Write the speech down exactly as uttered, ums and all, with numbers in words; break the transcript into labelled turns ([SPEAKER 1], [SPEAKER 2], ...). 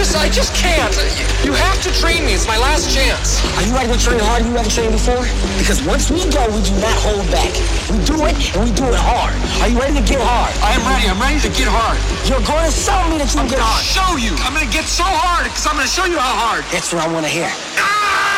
[SPEAKER 1] just, I just can't. You have to train me. It's my last chance.
[SPEAKER 2] Are you ready to train harder than you ever trained before? Because once we go, we do not hold back. We do it, and we do it hard. Are you ready to get hard?
[SPEAKER 1] I am ready. I'm ready to get hard.
[SPEAKER 2] You're going to show me that you can get hard.
[SPEAKER 1] Show you. I'm going to get so hard because I'm going to show you how hard.
[SPEAKER 2] That's what I want to hear.